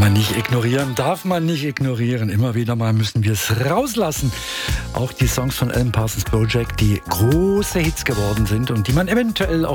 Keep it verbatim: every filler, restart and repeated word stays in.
man nicht ignorieren, darf man nicht ignorieren. Immer wieder mal müssen wir es rauslassen. Auch die Songs von Alan Parsons Project, die große Hits geworden sind und die man eventuell auch